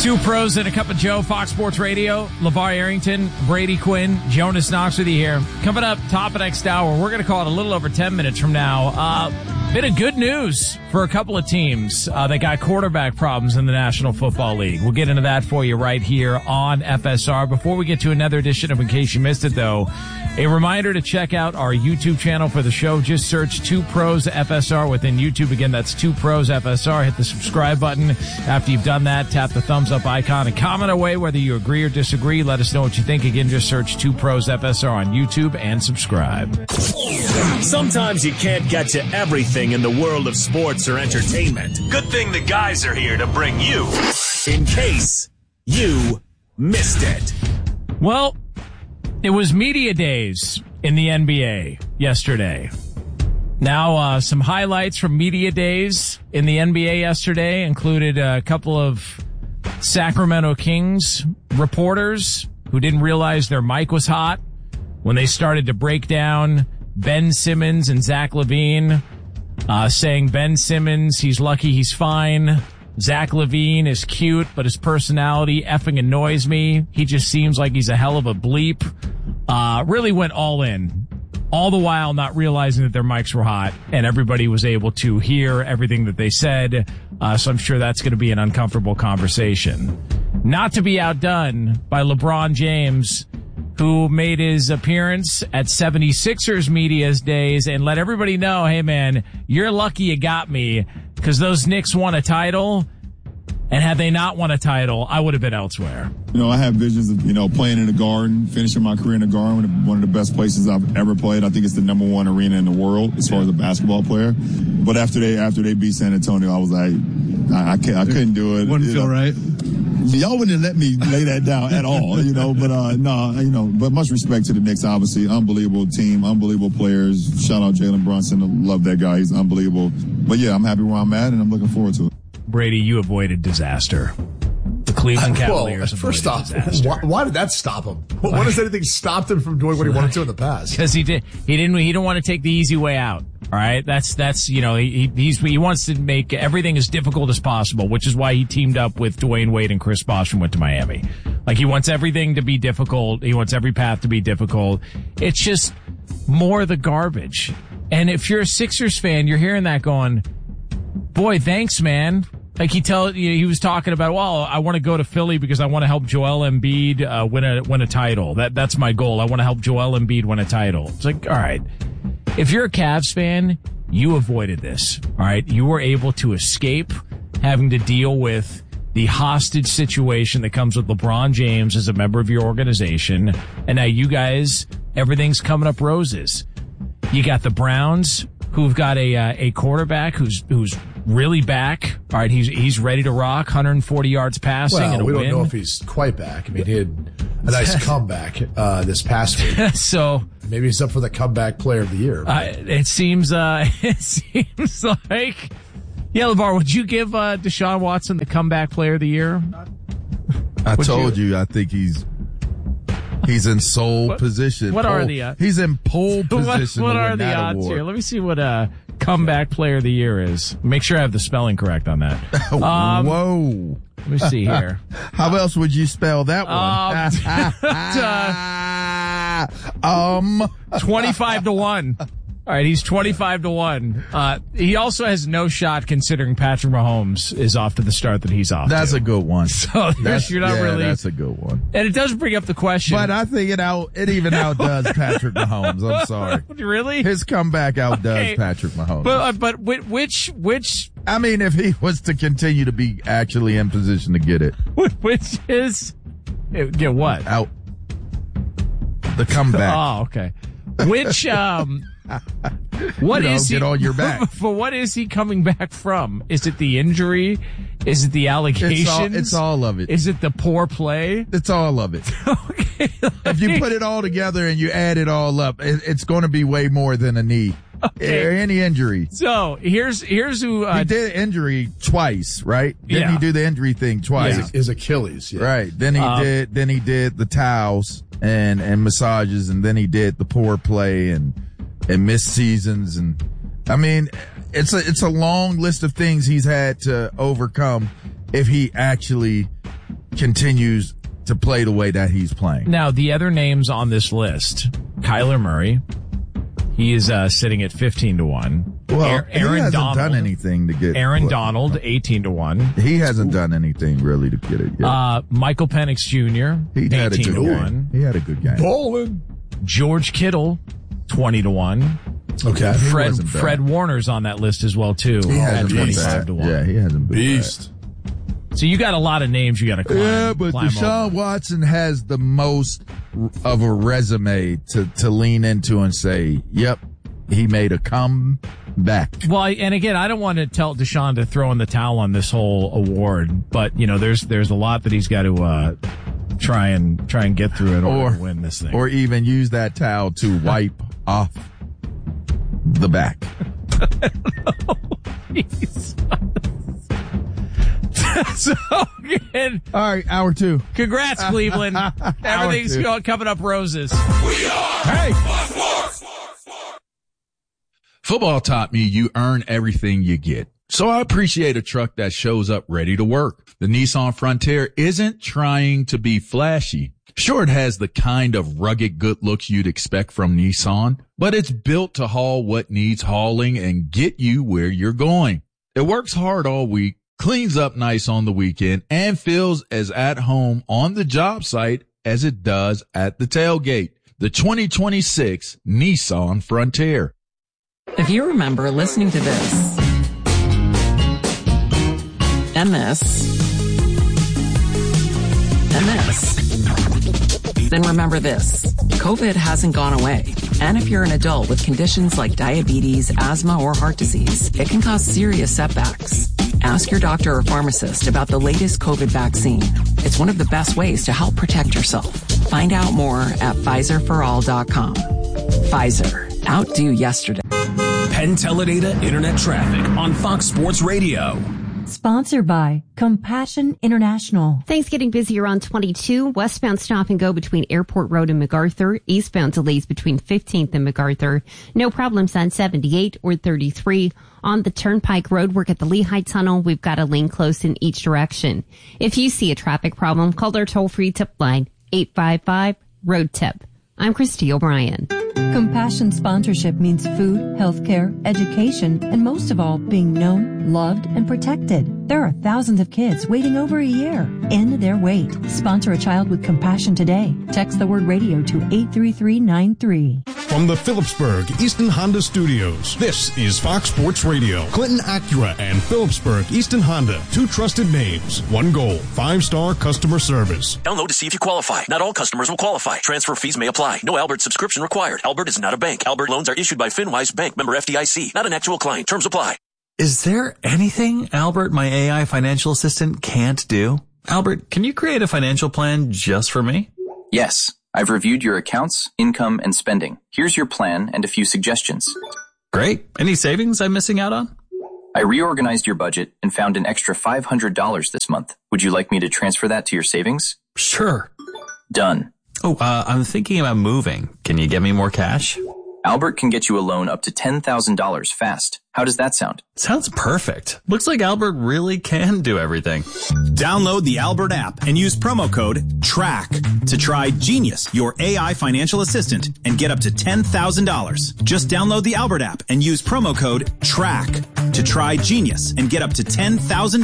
Two pros and a cup of Joe, Fox Sports Radio. LeVar Arrington, Brady Quinn, Jonas Knox with you here. Coming up, top of next hour, we're going to call it a little over 10 minutes from now. Bit of good news for a couple of teams that got quarterback problems in the National Football League. We'll get into that for you right here on FSR. Before we get to another edition of In Case You Missed It, though, a reminder to check out our YouTube channel for the show. Just search Two Pros FSR within YouTube. Again, that's Two Pros FSR. Hit the subscribe button. After you've done that, tap the thumbs up icon and comment away whether you agree or disagree. Let us know what you think. Again, just search Two Pros FSR on YouTube and subscribe. Sometimes you can't get to everything in the world of sports or entertainment. Good thing the guys are here to bring you In Case You Missed It. Well, it was media days in the NBA yesterday. Now, some highlights from media days in the NBA yesterday included a couple of Sacramento Kings reporters who didn't realize their mic was hot when they started to break down Ben Simmons and Zach LaVine, saying Ben Simmons, he's lucky he's fine. Zach LaVine is cute, but his personality effing annoys me. He just seems like he's a hell of a bleep. Really went all in. All the while not realizing that their mics were hot and everybody was able to hear everything that they said. So I'm sure that's going to be an uncomfortable conversation. Not to be outdone by LeBron James, who made his appearance at 76ers Media's Days and let everybody know, hey man, you're lucky you got me because those Knicks won a title. And had they not won a title, I would have been elsewhere. You know, I have visions of, playing in the Garden, finishing my career in the Garden, one of the best places I've ever played. I think it's the number one arena in the world as far as a basketball player. But after they beat San Antonio, I was like, I couldn't do it. Wouldn't feel right. Y'all wouldn't have let me lay that down at all, but much respect to the Knicks, obviously. Unbelievable team, unbelievable players. Shout out Jalen Brunson. I love that guy. He's unbelievable. But yeah, I'm happy where I'm at and I'm looking forward to it. Brady, you avoided disaster. The Cleveland Cavaliers first off, disaster. why did that stop him? What has anything stopped him from doing what he wanted to in the past? Because he didn't want to take the easy way out. All right, he wants to make everything as difficult as possible, which is why he teamed up with Dwayne Wade and Chris Bosh and went to Miami. Like, he wants everything to be difficult. He wants every path to be difficult. It's just more of the garbage. And if you're a Sixers fan, you're hearing that going, boy, thanks, man. Like he was talking about, well, I want to go to Philly because I want to help Joel Embiid win a title. That's my goal. I want to help Joel Embiid win a title. It's like, all right, if you're a Cavs fan, you avoided this. All right, you were able to escape having to deal with the hostage situation that comes with LeBron James as a member of your organization, and now you guys, everything's coming up roses. You got the Browns, who've got a quarterback who's really back. All right, he's ready to rock, 140 yards passing and a win. We don't know if he's quite back. I mean, he had a nice comeback this past week. So maybe he's up for the comeback player of the year. It seems like, yeah, LeVar, would you give Deshaun Watson the comeback player of the year? I told you, I think he's in sole position. What are the he's in pole position. What are the odds here? Let me see what comeback player of the year is. Make sure I have the spelling correct on that. Whoa. Let me see here. How else would you spell that one? 25-1. All right, he's 25-1. He also has no shot considering Patrick Mahomes is off to the start that he's off. That's to. A good one. So you're not really. That's a good one. And it does bring up the question. But I think it even outdoes Patrick Mahomes. I'm sorry. Really? His comeback outdoes Patrick Mahomes. But which? I mean, if he was to continue to be actually in position to get it, which is get what out the comeback. Oh, okay. Which What is he? Get on your back. But what is he coming back from? Is it the injury? Is it the allegations? It's all of it. Is it the poor play? It's all of it. Okay. If you put it all together and you add it all up, it's going to be way more than a knee. Okay. Or any injury. So here's who he did injury twice, right? Didn't he do the injury thing twice? Yeah. His Achilles, yeah. Right. Then he did the towels and massages, and then he did the poor play and missed seasons, and I mean it's a long list of things he's had to overcome if he actually continues to play the way that he's playing. Now, the other names on this list, Kyler Murray, he is sitting at 15-1. Well, Aaron he hasn't Donald, done anything to get Aaron Donald, 18-1. He hasn't done anything really to get it yet. Michael Penix Jr., He had a good 18-1. game. He had a good game. Bowling. George Kittle, 20-1. Okay. Fred Warner's on that list as well too. He At hasn't been bad. 25-1. Yeah, he hasn't been Beast. So you got a lot of names you got to climb. Yeah, but climb Deshaun over. Watson has the most of a resume to lean into and say, yep, he made a comeback. Well, and again, I don't want to tell Deshaun to throw in the towel on this whole award, but you know, there's a lot that he's got to try and get through in order to win this thing. Or even use that towel to wipe off the back. So again, All right, hour 2. congrats, Cleveland. Everything's coming up roses. Hey! Football taught me you earn everything you get. So I appreciate a truck that shows up ready to work. The Nissan Frontier isn't trying to be flashy. Sure, it has the kind of rugged good looks you'd expect from Nissan, but it's built to haul what needs hauling and get you where you're going. It works hard all week, cleans up nice on the weekend, and feels as at home on the job site as it does at the tailgate. The 2026 Nissan Frontier. If you remember listening to this and this and this, then remember this. COVID hasn't gone away. And if you're an adult with conditions like diabetes, asthma, or heart disease, it can cause serious setbacks. Ask your doctor or pharmacist about the latest COVID vaccine. It's one of the best ways to help protect yourself. Find out more at PfizerForAll.com. Pfizer. Outdo yesterday. Penn Teledata Internet Traffic on Fox Sports Radio. Sponsored by Compassion International. Things getting busier on 22. Westbound stop and go between Airport Road and MacArthur. Eastbound delays between 15th and MacArthur. No problems on 78 or 33. On the Turnpike Road, work at the Lehigh Tunnel. We've got a lane closed in each direction. If you see a traffic problem, call our toll-free tip line, 855-ROAD-TIP. I'm Christy O'Brien. Compassion sponsorship means food, healthcare, education, and most of all, being known, loved, and protected. There are thousands of kids waiting over a year. End their wait. Sponsor a child with compassion today. Text the word radio to 83393. From the Phillipsburg Easton Honda Studios, this is Fox Sports Radio. Clinton Acura and Phillipsburg Easton Honda, two trusted names, one goal, 5-star customer service. Download to see if you qualify. Not all customers will qualify. Transfer fees may apply. No Albert subscription required. Albert is not a bank. Albert loans are issued by FinWise Bank, member FDIC. Not an actual client. Terms apply. Is there anything Albert, my AI financial assistant, can't do? Albert, can you create a financial plan just for me? Yes. I've reviewed your accounts, income, and spending. Here's your plan and a few suggestions. Great. Any savings I'm missing out on? I reorganized your budget and found an extra $500 this month. Would you like me to transfer that to your savings? Sure. Done. Oh, I'm thinking about moving. Can you get me more cash? Albert can get you a loan up to $10,000 fast. How does that sound? Sounds perfect. Looks like Albert really can do everything. Download the Albert app and use promo code TRACK to try Genius, your AI financial assistant, and get up to $10,000. Just download the Albert app and use promo code TRACK to try Genius and get up to $10,000.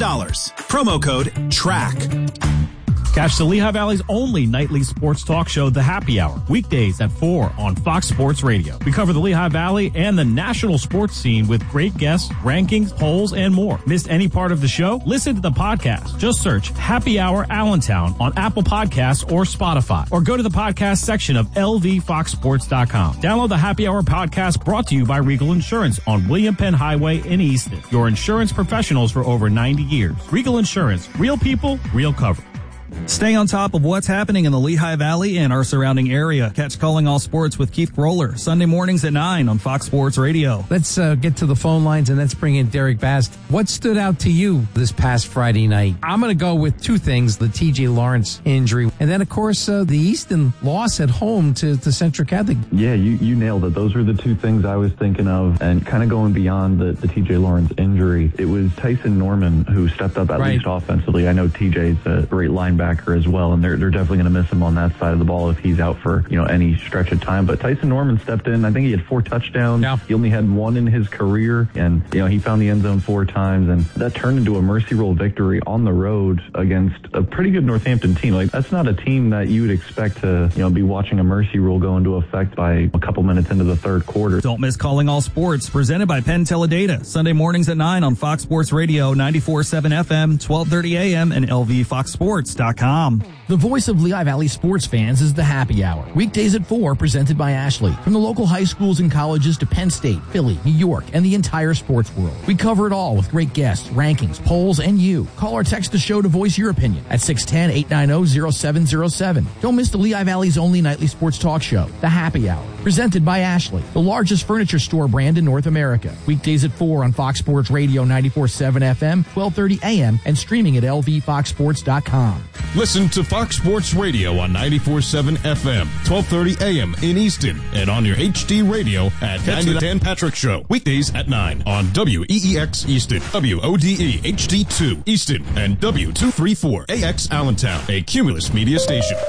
Promo code TRACK. Catch the Lehigh Valley's only nightly sports talk show, The Happy Hour, weekdays at 4 on Fox Sports Radio. We cover the Lehigh Valley and the national sports scene with great guests, rankings, polls, and more. Missed any part of the show? Listen to the podcast. Just search Happy Hour Allentown on Apple Podcasts or Spotify, or go to the podcast section of lvfoxsports.com. Download the Happy Hour podcast brought to you by Regal Insurance on William Penn Highway in Easton. Your insurance professionals for over 90 years. Regal Insurance. Real people, real coverage. Stay on top of what's happening in the Lehigh Valley and our surrounding area. Catch Calling All Sports with Keith Roller, Sunday mornings at 9 on Fox Sports Radio. Let's get to the phone lines and let's bring in Derek Bast. What stood out to you this past Friday night? I'm going to go with two things, the TJ Lawrence injury, and then, of course, the Easton loss at home to Central Catholic. Yeah, you nailed it. Those were the two things I was thinking of, and kind of going beyond the TJ Lawrence injury. It was Tyson Norman who stepped up at least offensively. I know TJ's a great linebacker linebacker as well, and they're definitely going to miss him on that side of the ball if he's out for, any stretch of time. But Tyson Norman stepped in. I think he had 4 touchdowns. Yeah. He only had 1 in his career, and, he found the end zone 4 times, and that turned into a mercy rule victory on the road against a pretty good Northampton team. Like, that's not a team that you would expect to, be watching a mercy rule go into effect by a couple minutes into the third quarter. Don't miss Calling All Sports, presented by Penn Teledata, Sunday mornings at 9 on Fox Sports Radio, 94.7 FM, 12:30 a.m., and lvfoxsports.com. The voice of Lehigh Valley sports fans is the Happy Hour. Weekdays at 4, presented by Ashley. From the local high schools and colleges to Penn State, Philly, New York, and the entire sports world. We cover it all with great guests, rankings, polls, and you. Call or text the show to voice your opinion at 610-890-0707. Don't miss the Lehigh Valley's only nightly sports talk show, The Happy Hour, presented by Ashley, the largest furniture store brand in North America. Weekdays at 4 on Fox Sports Radio 94.7 FM, 12:30 a.m., and streaming at lvfoxsports.com. Listen to Fox Sports Radio on 94.7 FM, 12:30 a.m. in Easton, and on your HD radio at the Dan Patrick Show, weekdays at 9 on WEEX Easton, WODE HD2 Easton, and W234AX Allentown, a Cumulus media station.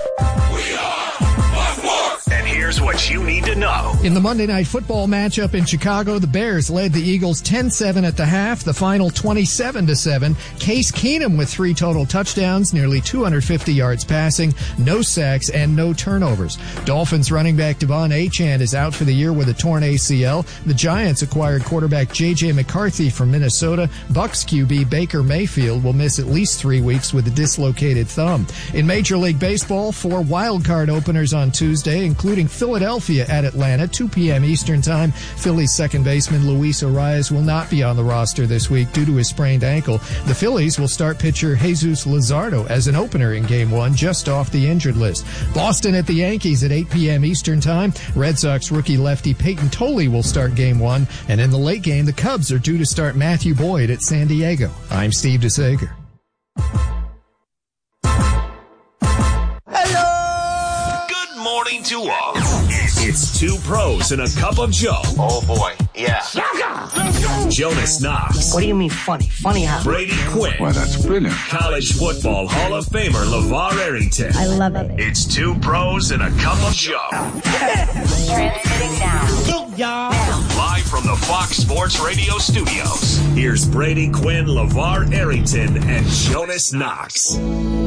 And here's what you need to know. In the Monday Night Football matchup in Chicago, the Bears led the Eagles 10-7 at the half, the final 27-7. Case Keenum with 3 total touchdowns, nearly 250 yards passing, no sacks, and no turnovers. Dolphins running back Devon Achane is out for the year with a torn ACL. The Giants acquired quarterback J.J. McCarthy from Minnesota. Bucs QB Baker Mayfield will miss at least 3 weeks with a dislocated thumb. In Major League Baseball, 4 wildcard openers on Tuesday, including Philadelphia at Atlanta, 2 p.m. Eastern Time. Phillies second baseman Luis Arias will not be on the roster this week due to his sprained ankle. The Phillies will start pitcher Jesus Luzardo as an opener in Game 1, just off the injured list. Boston at the Yankees at 8 p.m. Eastern Time. Red Sox rookie lefty Peyton Tolley will start Game 1. And in the late game, the Cubs are due to start Matthew Boyd at San Diego. I'm Steve DeSager. Morning to all. It's 2 pros and a cup of Joe. Oh boy, yeah. Jonas Knox. What do you mean funny? Funny how? Brady Quinn. Well, that's brilliant. College football Hall of Famer LeVar Arrington. I love it. It's 2 pros and a cup of Joe. Transmitting now. Live from the Fox Sports Radio studios. Here's Brady Quinn, LeVar Arrington, and Jonas Knox.